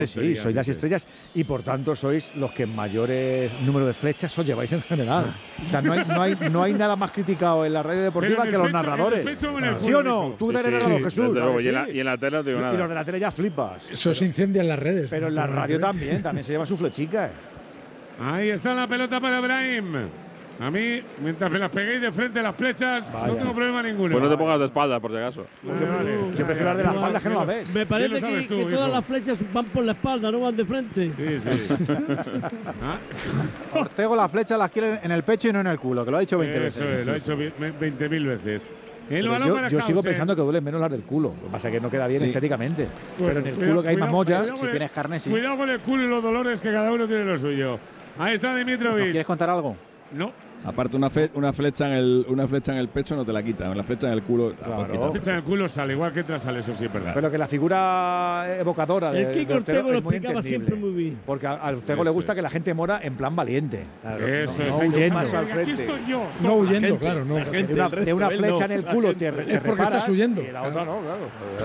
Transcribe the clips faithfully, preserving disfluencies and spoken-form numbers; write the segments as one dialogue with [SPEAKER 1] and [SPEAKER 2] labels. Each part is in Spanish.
[SPEAKER 1] Sí, sois las estrellas y por tanto sois los que mayores número de flechas os lleváis en general. O sea, no hay, no hay, no hay nada más criticado en la radio deportiva que los pecho, narradores. Pecho, claro. ¿Sí o no? Tú eres sí, narrador, sí, Jesús.
[SPEAKER 2] Luego,
[SPEAKER 1] sí.
[SPEAKER 2] y, en la, y en la tele no digo nada.
[SPEAKER 1] Y los de la tele ya flipas.
[SPEAKER 3] Eso se incendia en las redes.
[SPEAKER 1] Pero en la radio también, también se lleva su flechica. Eh.
[SPEAKER 4] Ahí está la pelota para Brahim. A mí, mientras me las peguéis de frente a las flechas, Vaya. no tengo problema ninguno.
[SPEAKER 2] Pues no te pongas de espalda, por si acaso.
[SPEAKER 1] Vale, vale. Yo prefiero las de la espalda que no las ves.
[SPEAKER 5] Me parece que,
[SPEAKER 4] tú,
[SPEAKER 5] que todas
[SPEAKER 4] hijo?
[SPEAKER 5] las flechas van por la espalda, no van de frente.
[SPEAKER 4] Sí, sí.
[SPEAKER 6] ¿Ah? Ortego las flechas las quiere en el pecho y no en el culo, que lo ha dicho veinte
[SPEAKER 4] Eso
[SPEAKER 6] veces.
[SPEAKER 4] Es, lo ha hecho veinte mil veces. El
[SPEAKER 1] balón yo para yo sigo pensando que duelen menos las del culo. Lo que pasa es que no queda bien sí. estéticamente. Bueno, pero en el cuidado, culo que hay cuidado, más mollas.
[SPEAKER 6] Si tienes carne, sí.
[SPEAKER 4] Cuidado con el culo y los dolores, que cada uno tiene lo suyo. Ahí está Dimitrovic.
[SPEAKER 6] ¿No ¿Quieres contar algo?
[SPEAKER 4] No.
[SPEAKER 7] Aparte, una, fe, una, flecha en el, una flecha en el pecho no te la quita. Una flecha en el culo.
[SPEAKER 1] Claro.
[SPEAKER 4] La flecha en el culo sale, igual que entra sale, eso sí es verdad.
[SPEAKER 1] Pero que la figura evocadora de,
[SPEAKER 5] el Kiko
[SPEAKER 1] de Ortego
[SPEAKER 5] Ortego
[SPEAKER 1] es muy
[SPEAKER 5] explicaba siempre muy bien.
[SPEAKER 1] Porque a, a Ortego le gusta es. que la gente mora en plan valiente.
[SPEAKER 4] Claro, eso
[SPEAKER 1] no,
[SPEAKER 4] es.
[SPEAKER 1] No huyendo.
[SPEAKER 4] Más al frente. Aquí estoy yo.
[SPEAKER 3] No huyendo, gente, claro. No.
[SPEAKER 1] Gente, de una, de una flecha no, en el culo te, te
[SPEAKER 3] Es porque estás huyendo.
[SPEAKER 1] Y la otra no, claro.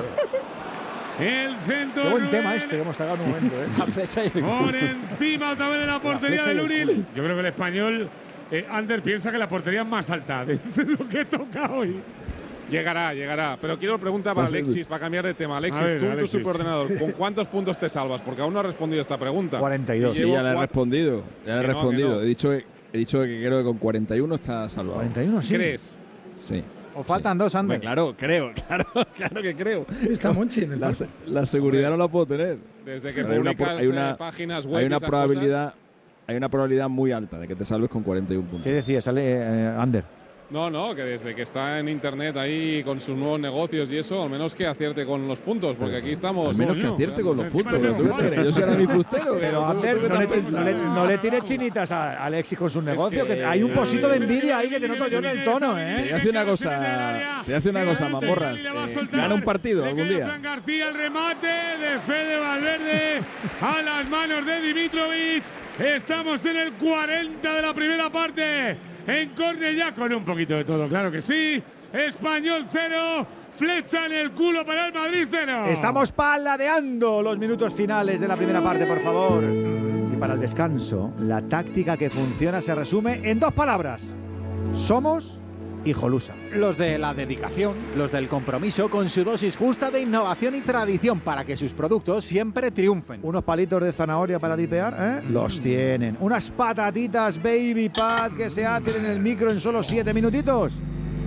[SPEAKER 4] El centro.
[SPEAKER 1] Qué buen tema este que hemos sacado en un momento, ¿eh?
[SPEAKER 6] La flecha y el culo.
[SPEAKER 4] Por encima otra vez de la portería de Luril. Yo creo que el español. Eh, Ander piensa que la portería es más alta de lo que toca hoy.
[SPEAKER 8] Llegará, llegará. Pero quiero preguntar para Alexis, para cambiar de tema. Alexis, ver, tú, Alexis. tu superordenador, ¿con cuántos puntos te salvas? Porque aún no has respondido esta pregunta.
[SPEAKER 1] cuarenta y dos.
[SPEAKER 7] Sí, ya le he respondido. Ya le he
[SPEAKER 8] no,
[SPEAKER 7] respondido.
[SPEAKER 8] no.
[SPEAKER 7] He, dicho que, he dicho que creo que con cuarenta y uno está salvado.
[SPEAKER 1] cuarenta y uno, sí.
[SPEAKER 8] ¿Crees?
[SPEAKER 7] Sí.
[SPEAKER 6] O faltan sí. dos, Ander.
[SPEAKER 7] Bueno, claro, creo, claro, claro que creo.
[SPEAKER 3] Está Monchi en el
[SPEAKER 7] la, la seguridad no la puedo tener.
[SPEAKER 8] Desde que Pero publicas hay una, eh, páginas web
[SPEAKER 7] hay una probabilidad.
[SPEAKER 8] Cosas.
[SPEAKER 7] Hay una probabilidad muy alta de que te salves con cuarenta y uno puntos.
[SPEAKER 1] ¿Qué decías, sale eh, Ander?
[SPEAKER 8] No, no, que desde que está en internet ahí con sus nuevos negocios y eso, al menos que acierte con los puntos, porque aquí estamos.
[SPEAKER 7] Al menos que acierte con los puntos. Yo soy ahora mi fustero.
[SPEAKER 1] Pero Ander, no le, no, le, no le tires chinitas a Alexis con sus negocios, que, que hay un posito de envidia ahí que te noto yo en el tono, ¿eh?
[SPEAKER 7] Te voy a decir una cosa, te voy a decir una cosa, mamorras. Eh, gana un partido algún día.
[SPEAKER 4] Fran García, el remate de Fede Valverde a las manos de Dimitrovic. Estamos en el cuarenta de la primera parte. En córner ya con un poquito de todo, claro que sí. Español cero, flecha en el culo para el Madrid cero.
[SPEAKER 1] Estamos paladeando los minutos finales de la primera parte, por favor. Y para el descanso, la táctica que funciona se resume en dos palabras. Somos hijolusa.
[SPEAKER 6] Los de la dedicación, los del compromiso con su dosis justa de innovación y tradición para que sus productos siempre triunfen.
[SPEAKER 1] Unos palitos de zanahoria para dipear, ¿eh? Los tienen. Unas patatitas Baby Pat que se hacen en el micro en solo siete minutitos.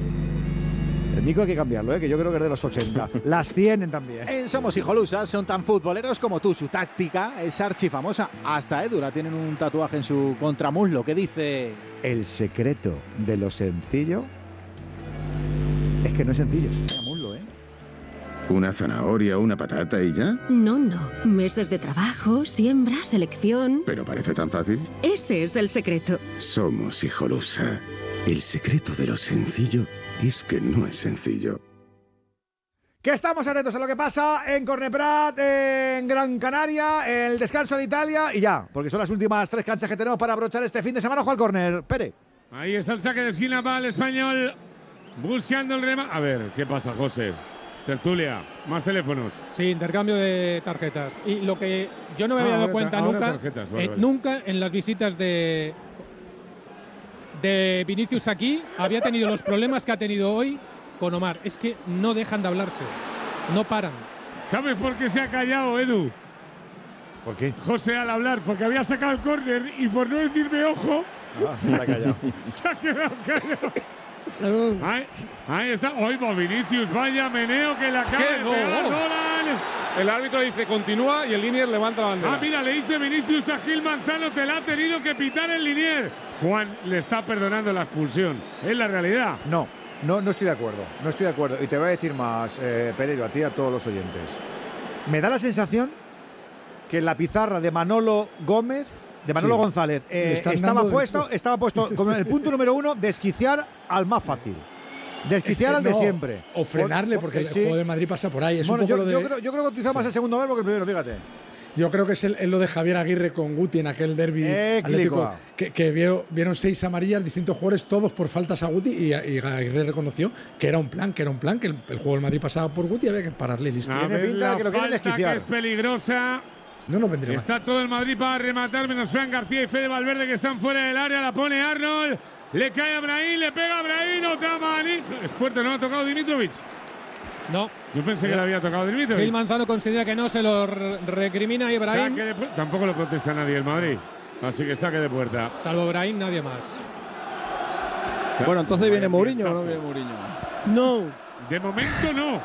[SPEAKER 1] El micro hay que cambiarlo, ¿eh? Que yo creo que es de los ochenta. Las tienen también.
[SPEAKER 6] En Somos Hijolusas son tan futboleros como tú. Su táctica es archifamosa. Hasta Edu la tienen un tatuaje en su contramuslo que dice:
[SPEAKER 1] el secreto de lo sencillo es que no es sencillo. Muslo, ¿eh?
[SPEAKER 9] ¿Una zanahoria, una patata y ya?
[SPEAKER 10] No, no. Meses de trabajo, siembra, selección.
[SPEAKER 9] ¿Pero parece tan fácil?
[SPEAKER 10] Ese es el secreto.
[SPEAKER 9] Somos Hijolusa. El secreto de lo sencillo es que no es sencillo.
[SPEAKER 1] Que estamos atentos a lo que pasa en Corneprat, en Gran Canaria, el descanso de Italia y ya, porque son las últimas tres canchas que tenemos para abrochar este fin de semana. Ojo al córner, Pere.
[SPEAKER 4] Ahí está el saque de esquina para el español. Buscando el remate. A ver, ¿qué pasa, José? Tertulia, más teléfonos.
[SPEAKER 11] Sí, intercambio de tarjetas. Y lo que yo no me había
[SPEAKER 4] ah,
[SPEAKER 11] dado
[SPEAKER 4] ahora,
[SPEAKER 11] cuenta
[SPEAKER 4] ahora
[SPEAKER 11] nunca,
[SPEAKER 4] tarjetas, vale,
[SPEAKER 11] eh,
[SPEAKER 4] vale.
[SPEAKER 11] nunca en las visitas de, de Vinicius aquí había tenido los problemas que ha tenido hoy con Omar. Es que no dejan de hablarse, no paran.
[SPEAKER 4] ¿Sabes por qué se ha callado, Edu?
[SPEAKER 1] ¿Por qué?
[SPEAKER 4] José al hablar, porque había sacado el córner y por no decirme ojo,
[SPEAKER 1] ah, se ha callado.
[SPEAKER 4] se ha quedado callado. Ahí, ahí está. Oigo, Vinicius, vaya meneo que la acaba de
[SPEAKER 8] no?
[SPEAKER 4] pegar Dolan.
[SPEAKER 8] El árbitro dice continúa y el Linier levanta la bandera.
[SPEAKER 4] Ah, mira, le dice Vinicius a Gil Manzano, te la ha tenido que pitar el Linier. Juan le está perdonando la expulsión. Es la realidad.
[SPEAKER 1] No, no, no estoy de acuerdo. No estoy de acuerdo. Y te voy a decir más, eh, Pereiro, a ti y a todos los oyentes. Me da la sensación que en la pizarra de Manolo Gómez, de Manolo sí. González, eh, estaba, puesto, estaba puesto con el punto número uno, desquiciar al más fácil. Desquiciar
[SPEAKER 3] es que
[SPEAKER 1] al
[SPEAKER 3] no,
[SPEAKER 1] de siempre.
[SPEAKER 3] O frenarle, porque, porque el sí. juego de Madrid pasa por ahí. Es
[SPEAKER 1] bueno,
[SPEAKER 3] un poco
[SPEAKER 1] yo,
[SPEAKER 3] lo de,
[SPEAKER 1] yo, creo, yo creo que utilizamos sí. más el segundo verbo que el primero, fíjate.
[SPEAKER 3] Yo creo que es, el, es lo de Javier Aguirre con Guti en aquel derbi atlético, que, que vieron, vieron seis amarillas, distintos jugadores, todos por faltas a Guti, y, y Aguirre reconoció que era un plan, que era un plan, que el, el juego del Madrid pasaba por Guti y había que pararle, listo.
[SPEAKER 4] A
[SPEAKER 1] Tiene
[SPEAKER 4] ver,
[SPEAKER 1] pinta de que lo quieren desquiciar.
[SPEAKER 4] Que es peligrosa.
[SPEAKER 3] No nos vendría mal.
[SPEAKER 4] Está todo el Madrid para rematar, menos Fran García y Fede Valverde, que están fuera del área. La pone Arnold. Le cae a Brahim, le pega a Brahim. Otra mani. Es fuerte, ¿no ha tocado Dimitrovic?
[SPEAKER 11] No.
[SPEAKER 4] Yo pensé que le había tocado Dimitrovic.
[SPEAKER 11] Gil Manzano considera que no, se lo recrimina a Ibrahim.
[SPEAKER 4] Saque de puerta. Tampoco lo protesta nadie el Madrid. Así que saque de puerta.
[SPEAKER 11] Salvo Brahim, nadie más.
[SPEAKER 7] Bueno, entonces viene Mourinho o no viene Mourinho.
[SPEAKER 5] No.
[SPEAKER 4] De momento no.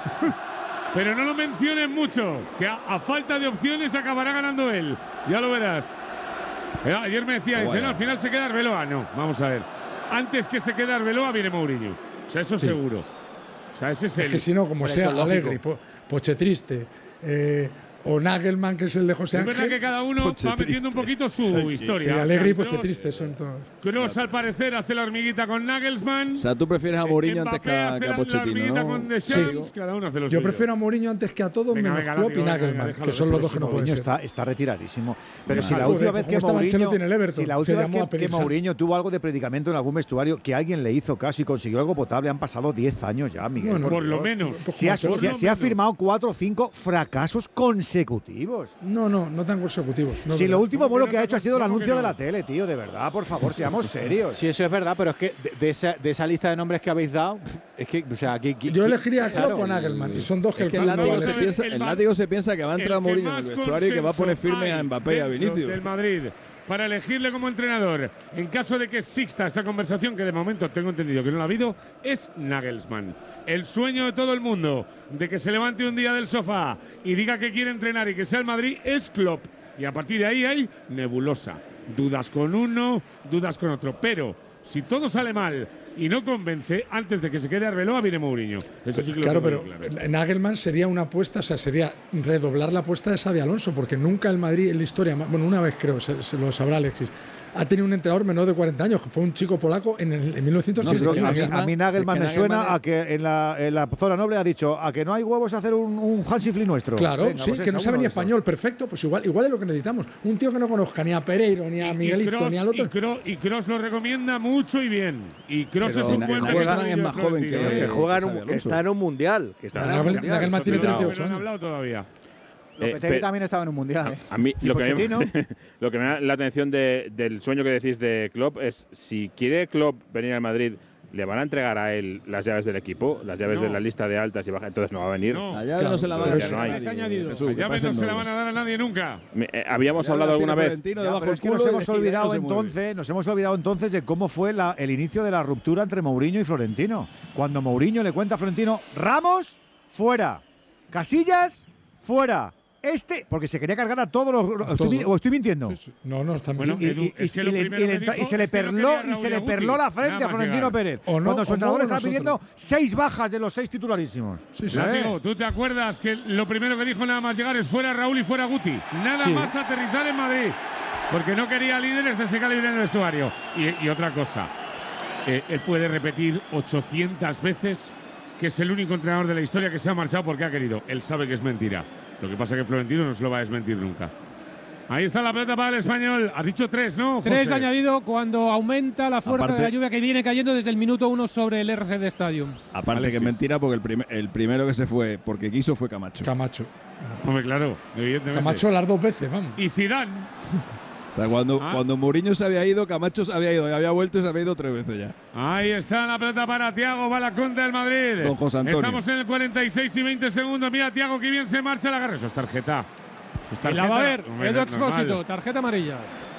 [SPEAKER 4] Pero no lo menciones mucho, que a, a falta de opciones acabará ganando él. Ya lo verás. Eh, ayer me decía, dice, no, al final se queda Arbeloa. No, vamos a ver. Antes que se quede Arbeloa viene Mourinho. O sea, eso sí. Seguro. O sea, ese es,
[SPEAKER 3] es
[SPEAKER 4] el,
[SPEAKER 3] que si no, como sea Allegri, po, Pochetriste, eh, o Nagelman, que es el de José Ángel.
[SPEAKER 4] Es verdad que cada uno va metiendo un poquito su sí, historia.
[SPEAKER 3] Sí, Allegri y Pochetriste son todos.
[SPEAKER 4] Kroos, al parecer, hace la hormiguita con Nagelsmann.
[SPEAKER 7] O sea, tú prefieres a Mourinho antes que a, que a Pochettino, ¿no?
[SPEAKER 4] Con Deschamps, sí. Cada uno hace lo
[SPEAKER 3] Yo
[SPEAKER 4] suyo.
[SPEAKER 3] prefiero a Mourinho antes que a todos, venga, menos venga, Klopp y Nagelman, venga, que son los dos que no pueden ser.
[SPEAKER 1] Está, está retiradísimo. Pero
[SPEAKER 3] no,
[SPEAKER 1] si la última vez que Mourinho,
[SPEAKER 3] Everton,
[SPEAKER 1] si la última vez que, que Mourinho tuvo algo de predicamento en algún vestuario, que alguien le hizo caso y consiguió algo potable, han pasado diez años ya, Miguel.
[SPEAKER 4] Bueno, por, por lo menos.
[SPEAKER 1] Si ha, si, si ha firmado cuatro o cinco fracasos consecutivos.
[SPEAKER 3] No, no, no tan consecutivos. No
[SPEAKER 1] si lo último bueno que ha hecho ha sido el anuncio de la tele, tío, de verdad, por favor, seamos serios.
[SPEAKER 6] Sí, eso es verdad, pero es que de, de, esa, de esa lista de nombres que habéis dado, es que, o sea, aquí.
[SPEAKER 3] Yo elegiría a Klopp claro, o Nagelman, y son dos que
[SPEAKER 7] es
[SPEAKER 3] el,
[SPEAKER 7] que el látigo se piensa, el látigo se piensa que va a entrar Mourinho en el vestuario y que va a poner firme a Mbappé y a Vinicius.
[SPEAKER 4] Del Madrid para elegirle como entrenador, en caso de que exista esa conversación, que de momento tengo entendido que no la ha habido, es Nagelsmann. El sueño de todo el mundo de que se levante un día del sofá y diga que quiere entrenar y que sea el Madrid es Klopp. Y a partir de ahí hay nebulosa. Dudas con uno, dudas con otro. Pero si todo sale mal y no convence, antes de que se quede Arbeloa viene Mourinho. Eso sí que
[SPEAKER 3] claro,
[SPEAKER 4] lo
[SPEAKER 3] pero claro. Nagelman sería una apuesta, o sea, sería redoblar la apuesta de Xabi Alonso, porque nunca el Madrid en la historia, bueno, una vez creo, se, se lo sabrá Alexis, ha tenido un entrenador menor de cuarenta años, que fue un chico polaco en, el, en mil novecientos ochenta.
[SPEAKER 1] No, a, mí, a mí Nagelman me suena Nagelman a que en la, en la zona noble ha dicho a que no hay huevos a hacer un, un Hansi Flick nuestro.
[SPEAKER 3] Claro, Venga, sí, pues que no sabe ni español, perfecto, pues igual, igual es lo que necesitamos. Un tío que no conozca ni a Pereiro, ni a Miguelito,
[SPEAKER 4] Kroos,
[SPEAKER 3] ni al otro.
[SPEAKER 4] Y Kroos, y Kroos lo recomienda mucho y bien. Y Kroos es un buen
[SPEAKER 7] Nagelman es más joven que,
[SPEAKER 12] que, que juega en un, que está en un mundial. Que está en
[SPEAKER 3] Nagelman tiene treinta y ocho
[SPEAKER 4] años. No han hablado todavía.
[SPEAKER 6] Lopetegui eh, también estaba en un mundial. ¿eh?
[SPEAKER 2] A, a mí lo que, me, lo que me da la atención de, del sueño que decís de Klopp es si quiere Klopp venir al Madrid, ¿le van a entregar a él las llaves del equipo? Las llaves no. de la lista de altas y bajas, entonces no va a venir.
[SPEAKER 7] No, la llave claro, no se la van a dar.
[SPEAKER 2] No hay.
[SPEAKER 4] La llave no se la van a dar a nadie nunca.
[SPEAKER 2] Me, eh, habíamos hablado alguna vez.
[SPEAKER 1] Ya, pero es que nos hemos olvidado entonces, nos hemos olvidado entonces de cómo fue la, el inicio de la ruptura entre Mourinho y Florentino. Cuando Mourinho le cuenta a Florentino, Ramos, fuera. Casillas, fuera. Este, porque se quería cargar a todos los. A estoy, ¿O estoy mintiendo?
[SPEAKER 3] Sí, sí. No, no, está
[SPEAKER 1] bueno, y, y, y, y, se y se le perló y se le perló la frente a Florentino Pérez. No, cuando su entrenador no, estaba pidiendo seis bajas de los seis titularísimos.
[SPEAKER 4] Sí, sí. Látigo, ¿tú te acuerdas que lo primero que dijo nada más llegar es fuera Raúl y fuera Guti? Nada sí. más aterrizar en Madrid. Porque no quería líderes de ese calibre en el vestuario. Y, y otra cosa, eh, él puede repetir ochocientas veces que es el único entrenador de la historia que se ha marchado porque ha querido. Él sabe que es mentira. Lo que pasa es que Florentino no se lo va a desmentir nunca. Ahí está la pelota para el Español. Has dicho tres, ¿no, José?
[SPEAKER 11] Tres de añadido cuando aumenta la fuerza Aparte, de la lluvia que viene cayendo desde el minuto uno sobre el R C D Stadium.
[SPEAKER 7] Aparte Alexis. Que es mentira porque el, prim el primero que se fue porque quiso fue Camacho.
[SPEAKER 3] Camacho.
[SPEAKER 4] Hombre, claro, evidentemente.
[SPEAKER 3] Camacho las dos veces, vamos.
[SPEAKER 4] Y Zidane.
[SPEAKER 7] O sea, cuando, ah. cuando Mourinho se había ido, Camacho se había ido, y había vuelto y se había ido tres veces ya.
[SPEAKER 4] Ahí está la pelota para Thiago, va la contra del Madrid.
[SPEAKER 7] Don José Antonio.
[SPEAKER 4] Estamos en el cuarenta y seis y veinte segundos. Mira, Thiago, que bien se marcha la agarre. Eso es tarjeta. Eso es tarjeta.
[SPEAKER 11] Y la va a ver, Edu Expósito, tarjeta amarilla.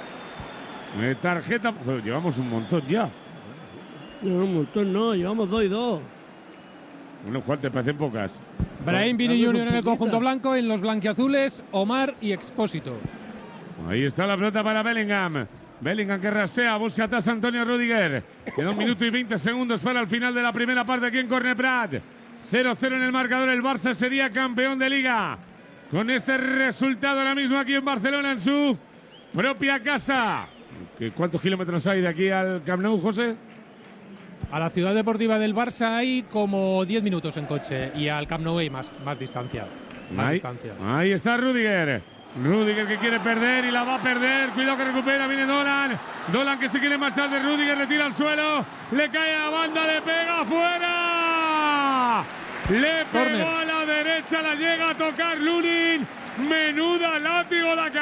[SPEAKER 4] Eh, tarjeta, bueno, llevamos un montón ya.
[SPEAKER 5] No, un montón no, llevamos dos y dos.
[SPEAKER 4] Bueno, Juan, te parecen pocas.
[SPEAKER 11] Brahim Vini junior en el conjunto blanco, en los blanquiazules, Omar y Expósito.
[SPEAKER 4] Ahí está la pelota para Bellingham. Bellingham que rasea, busca atrás Antonio Rüdiger. Queda un minuto y veinte segundos para el final de la primera parte aquí en Corne Prat. cero cero en el marcador, el Barça sería campeón de Liga. Con este resultado ahora mismo aquí en Barcelona, en su propia casa. ¿Cuántos kilómetros hay de aquí al Camp Nou, José?
[SPEAKER 11] A la ciudad deportiva del Barça hay como diez minutos en coche y al Camp Nou hay más, más distancia. Más
[SPEAKER 4] ahí,
[SPEAKER 11] distancia.
[SPEAKER 4] Ahí está Rüdiger. Rüdiger que quiere perder y la va a perder. Cuidado que recupera, viene Dolan. Dolan que se quiere marchar de Rüdiger, le tira al suelo. Le cae a la banda, le pega afuera. Le pegó Corner. A la derecha, la llega a tocar Lunin. Menuda látigo la que